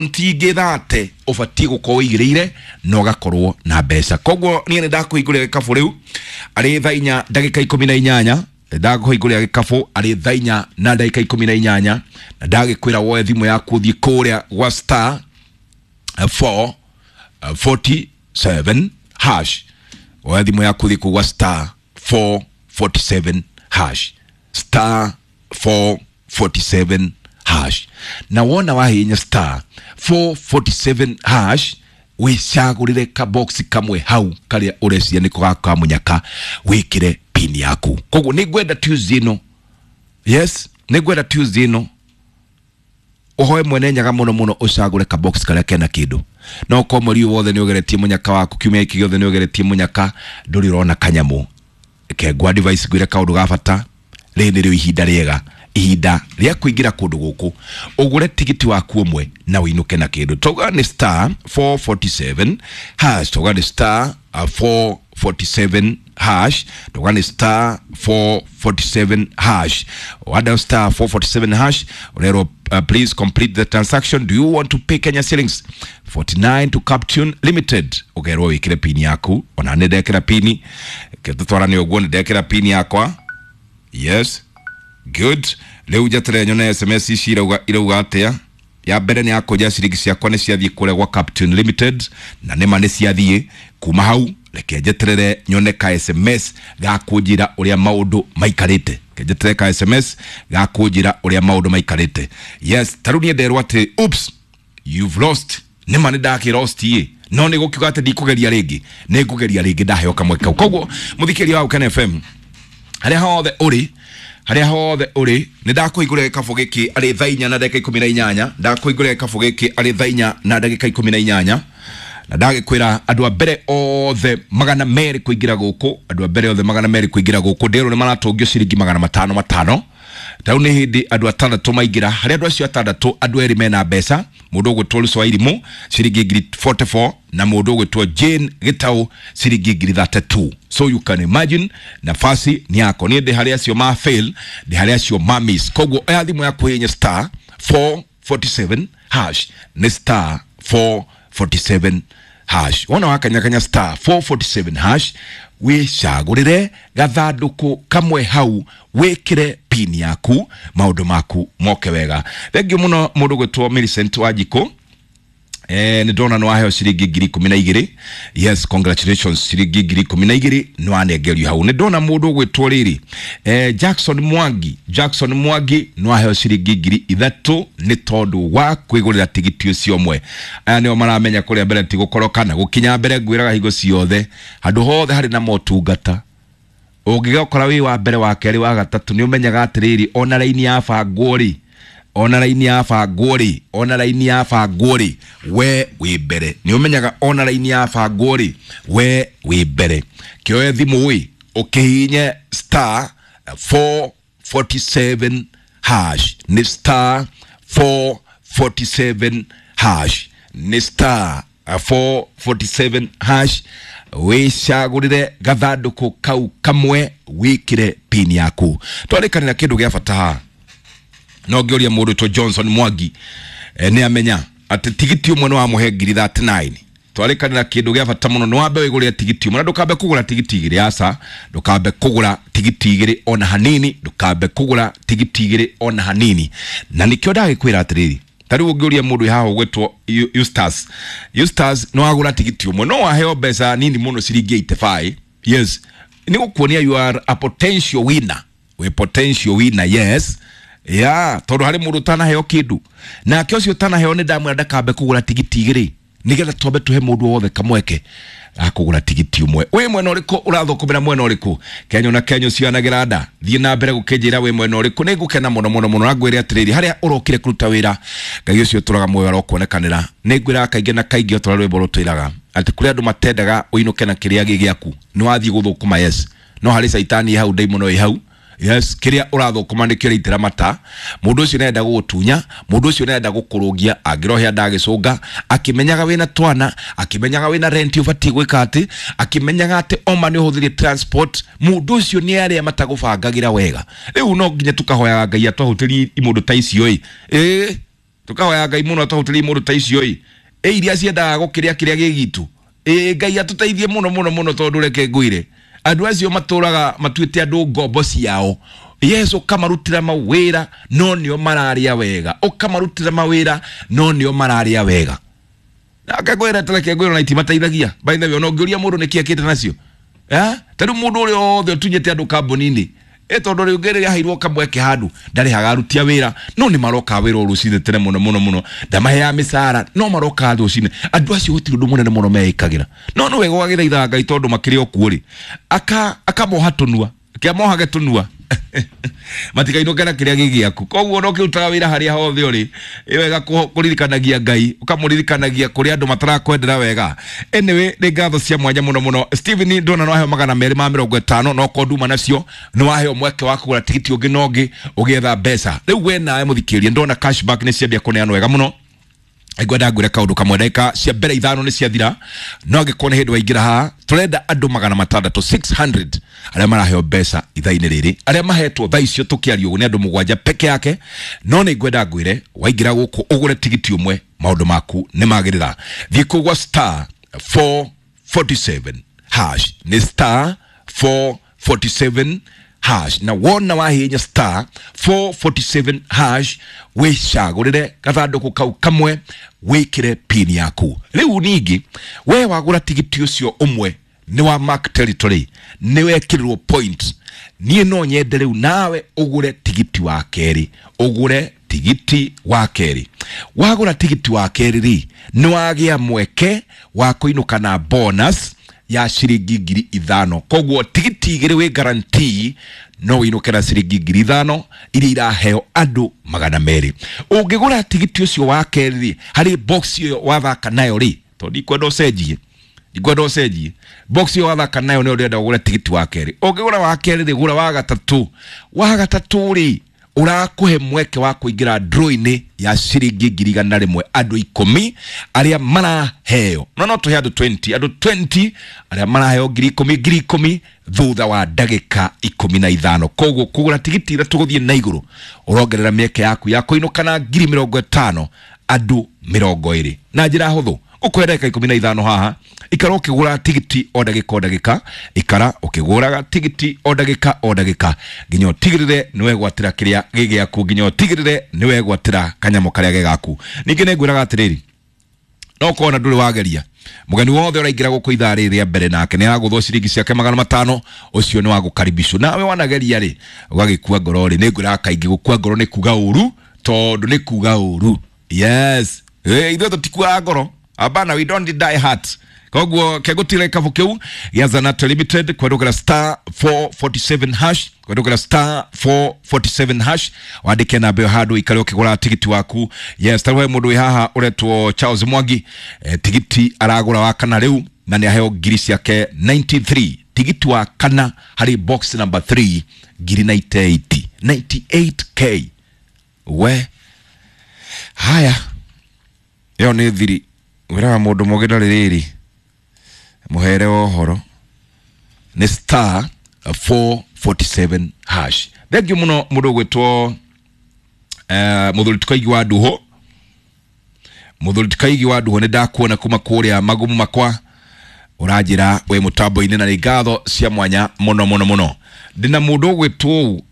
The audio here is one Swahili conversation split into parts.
ntigithate ubati gukorwo igirire no gakorwo na mbeca koguo nie ndakuhingurira gikabu riu ari thainya ndagika 18 ndakuhingurira gikabu ari thainya na ndagika 18 na ndagikwira woe thimu yaku thie kuria wa star 447 hash woe thimu yaku thie ku wa star 447 hash star 447 hash na wona wahinya star 447 hash wicagurire ka box kamwe hau karia urecia niko gakamunyaka wikire pin yaku koguo ni gwenda Tuesday no yes ni gwenda Tuesday no uhoe mwene nyaga muno ucagure ka box karia kena kindu no ko muri wothe ni ugeretie munyaka waku kiumia iki giothe ni ugeretie munyaka nduri rona kanyamu ke gwa device gwire kaundu gabata rindi ri ihinda riega ihinda ria kuingira kundu guku ugure tigiti waku umwe na winuke na kindu toga ni star 447 hash toga ni star 447 hash toga ni star 447 hash wada star 447 hash urero please complete the transaction. Do you want to pay Kenya shillings 49 to Captune Limited? Ugero wikire pini yaku ona ne dekira pini ketutwara ni ogone dekira pini yakwa yes good leo jatire nyone SMS ishira irauga atia ya mbere ni akoja ciringi ciakwa ni ciathie kure gwa Captune Limited na nema ni ciathie kuma hau reke jeterere nyone ka SMS gakujira uria maundu maikarite jeterere ka SMS gakujira uria maundu maikarite yes taruni nderwa ati oops you've lost nema ni daki lost ye no ni gukiuga ati ndikugeria ringi ni ngugeria ringi ndaheo kamwe kau koguo muthikiri wa Ken FM haria hothe uri ni ndakuhingurira gikabu giki ari thainya na ndagika 18 ndakuhingurira gikabu giki ari thainya na ndagika 18 na ndagikwira andu abere othe magana meri kuingira guku andu abere othe magana meri kuingira guku ndero ni maratongio ciringi 500 tau ni hindi andu atandatu maingira hari andu acio atandatu andu eri mena mbeca mundu gwitwo Swahili ciringi 44 na mundu gwitwo Jane Gitau ciringi 32. So you can imagine nafasi ni yako ni ndi hari acio ma fail ndi hari acio ma miss koguo aya thimu yako yenye star 447 hash ni star 447 hash wona wakanyakanya star 447 hash wicagurire gathanduku kamwe hau wikire pin yaku maundu maku moke wega thengiu muno mundu gwitwo Millicent Wajiko ni dona no aheo ciringi 12 yes congratulations ciringi 12 no anegerio hau ni dona mundu gwitwo riri Jackson Mwangi no aheo ciringi 3 ni tondu wa kwigurira tigiti ucio mwe aya ni maramenya kuria mbere tigukorokana gukinya mbere gwiraga higo ciothe handu hothe hari na motungata ungigokora wi wa mbere wa keri wa gatatu ni umenyaga atiriri ona laini ya fanguri we wibere ni umenyaga ona laini ya fanguri we wibere kioe thimu wi ukihinye star 447 hash ni star 447 hash ni star 447 hash wicagurire gathanduku kau kamwe wikire pin yaku twarikanira kindu gia fataha no ngioria mundu to Johnson Mwangi ni amenya ati tigiti umwe no amuhengiri 39 twarikanira kindu gia fata muno no wambe wiguria tigiti umwe ndukambe kugura tigiti igiri asa ndukambe kugura tigiti igiri ona hanini ndukambe kugura tigiti igiri ona hanini na nikyo ndagikwira atiriri tari ugioria mundu haho gwetwo Eustace no agura tigiti umwe no aheo besa nini muno ciringi 85 yes ni gukuonia you are a potential winner yes yeah tondu hari mundu tana heo kindu na kyo cio tana heo ni ndamwe ndakambe kugura tigiti igiri nigetha tobe tuhe mundu wothe kamweke akugura tigiti umwe we mwena uriku urathukumira mwena uriku Kenya na Kenya cianagira nda thie na mbere gukejira we mwena uriku ni gukena muno nagwire atiriri haria urokire kuruta wira ngai ucio turaga moyo arokuonekanira ni ngwira kainge na kainge otora rwimbo rutwiraga ati kuri andu matendaga uinuke na kiria gigiaku ni wathie guthukuma yes no hari saitani hau daimono hau yes kiria urathukuma ni kiria itira mata mundu ucio nenda gutunya mundu ucio nenda gukurugia agirohia ndagicunga akimenyaga wina twana akimenyaga wina rent ubati gwika ati akimenyaga ati oma ni uhuthirie transport mundu ucio ni aria matagubangagira wega riu no nginya tukahoya ngai atwahutiri imundu ta icio tukawa ya ngai muno tahutiri mundu ta icio iria ciendaga gukiria kiria gigitu ngai atuteithie muno tondu reke ngwire andu acio maturaga matuite andu ngombo ciao Yesu kamarutira mawira no nio mararia wega ukamarutira mawira no nio mararia wega akagwira teleke ngwira na itimateithagia by the way no ngiuria mundu nikiakite nacio tari mundu uri othe tunyete andu kamboni-ini tondu ri ngere hairwo kamweke handu ndari hagarutia wira no ni maroka wira urucine tene muno ndamahe ya misara no maroka rucine andu acio gutiri undu munene muno meikagira no wega wagithaitha ngai tondu makiri okuuri akamoha tunua kiamohage tunua matikainokera kiria gigiaku koguo no kiutaga wira haria hothe uri wega kuririkanagia ngai ukamuririkanagia kuri andu matarakwendera wega anyway ni ngatho cia mwanya muno Steven ndona no aheo 250 no konduma nacio no aheo mweke wa kugura tigiti ungi nongi ugietha mbeca riu we nawe muthikiria ndona cashback ni ciambia kuneanwo wega muno Igwenda ngure kaundu kamwe ndaika cia mbere ithano ni ciathira no ngikone hindu waingira ha turenda andu 600 aria maraheo mbeca ithaini riri aria mahetwo thaa icio tukiaria ugu ni andu 7 peke yake no ni ngwenda ngwire waingira guku ugure tigiti umwe maundu maku ni magirira thie kugwa star 447 hash ni star 447 hash na wona wahinya star 447 hash wicagurire gathanduku kau kamwe wikire pin yaku riu ningi we wagura tigiti ucio umwe ni wa mark territory ni wekirwo point nie no nyende riu nawe ugure tigiti wa keri ugure tigiti wa keri wagura tigiti wa keri ri ni wagia mweke wa kuinuka na bonus ya shiringi 5,000 koguo tigiti igiri we guarantee no winukera shiringi 5,000 iria iraheo andu 200 ungigura tigiti ucio wa keri hari box yo wathaka nayo ri tondi ikwenda ucenjie box yo wathaka nayo ni urenda ugura tigiti wa keri ungigura wa keri ri gura wa gatatu ri urakuhe mweke wa kuingira draw-ini ya shiringi 100 andu 10 aria maraheo no tuhe andu 20 aria maraheo 10 thutha wa ndagika 15 koguo kugura tigiti ira tuguthie na iguru urongerera mieke yaku ya kuinuka na 50 andu 20 na njira huthu ukwenda 15 haha ikara ukigura tigiti o ndagika ikara ukigura tigiti o ndagika nginyo tigirire niwe gwatira kiria gigiaku nginyo tigirire niwe gwatira kanyamo karia gegaku ningi ne ngwiraga atiriri no kona nduri wageria mugani wothe uraingira guku ithari ria mbere nake ni aguthwo ciringi ciake 500 ucio ni wa gukaribishwo nawe wanageria ri ugagikua ngoro ri ni ngwira kaingi gukua ngoro ni kuga uru tondu ni kuga uru yes ithuĩ tũtikuaga ngoro abana we don't die heart koguo kegutire kavu keu ya Zanato Limited kwendokera star 447 hash kwendokera star 447 hash wandike na beo hadu ikale ukigura tigiti waku yes tarwe mundu wi haha uretwo Charles Mwangi tigiti aragura wa kana riu na ni aheo girisi yake 93 tigiti wa kana hari box number 3 giri 98k we haya yo ni thiri wira mundu mugida riri muhere ohoro ni star 447 hash thegio muno mundu gwetwo muthuri tukaigi wa duho ni ndakuona kuma kuria magumu makwa urajira we mutambo-ini na ngatho cia mwanya muno ndina mundu gwetwo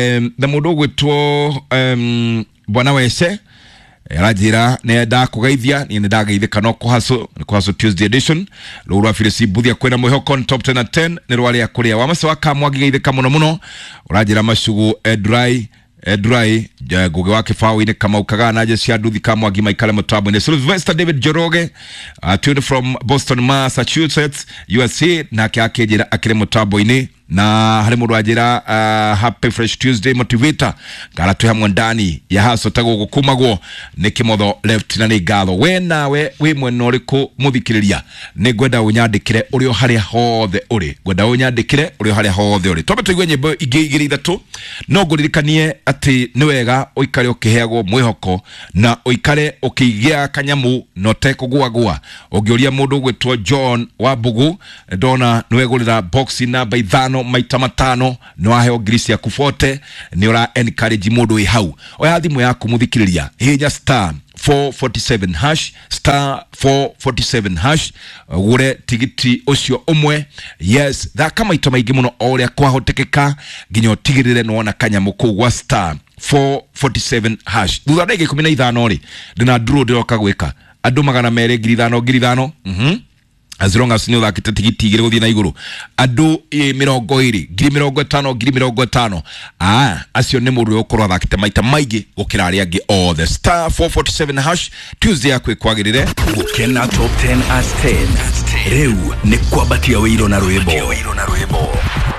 bwana wese rajira ne da kugaithia ni ndageithika no kuhaso Tuesday edition rurwa firisi buthia kwena mwihoko top 10 na 10 ni rwali ya kuria wa masa wakamwagi geithika muno urajira mashugu Edrai guge wake fawi kama ukaga naje cia nduthi kama wagi maikale mutabo ni Sylvester David Joroge tuned from Boston Massachusetts USA na kiakejera akire mutabo ini na hari mundu ajira happy fresh Tuesday motivator ngara tu hamwe ndani ya haso tago gukumagwo ni kimotho left na ni ngatho we nawe we mwena uriku muthikiriria ni gwenda unyandikire urio hari hothe uri gwenda unyandikire urio hari hothe uri tobe tuigwe nyimbo igiri ithatu no nguririkanie ati ni wega uikare ukiheagwo mwihoko na uikare ukigia kanyamu no tekugwa ugioria mundu gwetwo John Wabugu ndona niwe gurira box number 5 maita 5 no aheo grisi ya kufote ni ora encourage mundu wi hau oya thimu yaku muthikiriria hinya star 447 hash star 447 hash ugure tigiti ucio umwe. Yes, thaka maito maingi muno oria kwahotekeka nginya tigirire nona kanyamu ku wa star 447 hash. Thutha ndege 15 ri ndina draw ndoka gwika andu 200,000 as long as you thakite tigiti igire guthie na iguru andu 20,000 acio ni muru ukorwa thakite maita maigi gukira aria angi the star 447 hash Tuesday yakwe kwagirire gukena top 10 as 10 riu ni kwabatia wiro na rwimbo